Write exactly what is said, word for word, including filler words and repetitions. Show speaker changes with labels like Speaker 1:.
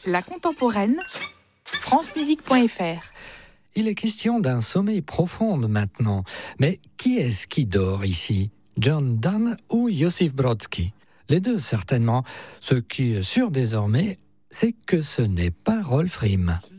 Speaker 1: La contemporaine, france musique point f r.
Speaker 2: Il est question d'un sommeil profond maintenant. Mais qui est-ce qui dort ici ? John Donne ou Iosif Brodski ? Les deux certainement. Ce qui est sûr désormais, c'est que ce n'est pas Rolf Rihm.